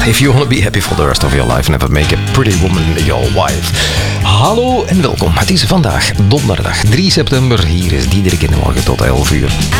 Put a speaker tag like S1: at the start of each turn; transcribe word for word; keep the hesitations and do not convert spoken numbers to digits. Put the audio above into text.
S1: If you want to be happy for the rest of your life, never make a pretty woman your wife. Hallo en welkom. Het is vandaag donderdag drie september. Hier is Diederik in de morgen tot elf uur.